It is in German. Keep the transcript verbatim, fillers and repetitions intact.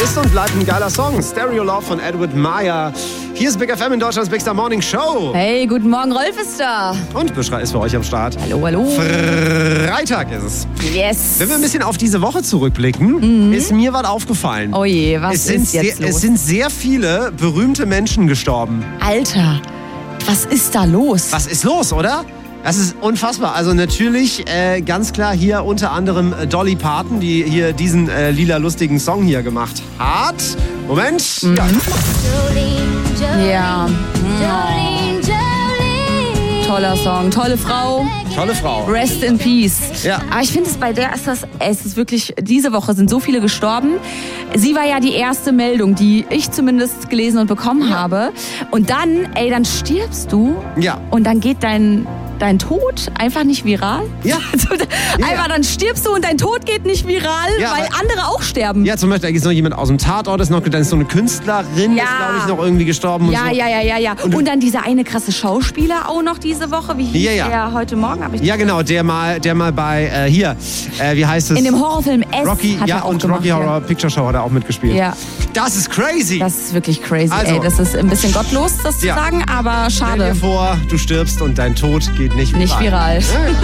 Ist und bleibt ein geiler Song. Stereo Love von Edward Meyer. Hier ist Big F M in Deutschlands Big Star Morning Show. Hey, guten Morgen, Rolf ist da. Und Buschra ist für euch am Start. Hallo, hallo. Freitag ist es. Yes. Wenn wir ein bisschen auf diese Woche zurückblicken, mhm. ist mir was aufgefallen. Oh je, was es sind ist jetzt sehr, los? Es sind sehr viele berühmte Menschen gestorben. Alter, was ist da los? Was ist los, oder? Das ist unfassbar. Also natürlich äh, ganz klar hier unter anderem Dolly Parton, die hier diesen äh, lila lustigen Song hier gemacht hat. Moment. Mhm. Ja. Ja. Jolene, Jolene. Toller Song, tolle Frau. Tolle Frau. Rest in Peace. Ja. Aber ich finde es bei der ist das, es ist wirklich, diese Woche sind so viele gestorben. Sie war ja die erste Meldung, die ich zumindest gelesen und bekommen Ja. habe. Und dann, ey, dann stirbst du. Ja. Und dann geht dein, dein Tod einfach nicht viral. Ja. Also, Ja. einfach dann stirbst du und dein Tod geht nicht viral, Ja, weil weil- andere auch sterben. Ja, zum Beispiel, da ist noch jemand aus dem Tatort, ist noch, dann ist so eine Künstlerin, Ja. ist glaube ich noch irgendwie gestorben. Ja, und so. ja, ja, ja, ja. Und- Und, dann dieser eine krasse Schauspieler auch noch diese Woche. Wie hieß Ja, ja. der heute Morgen? Hab ich Ja, genau, der mal, der mal bei, äh, hier, äh, wie heißt es? In dem Horrorfilm S Rocky, hat ja, er auch und gemacht, Rocky ja. Horror Picture Show hat er auch mitgespielt. Ja. Das ist crazy. Das ist wirklich crazy, Also- ey. Das ist ein bisschen gottlos, das zu Ja. sagen, aber Stell dir schade. vor, du stirbst und dein Tod geht nicht viral. Nicht viral. Ja, ja.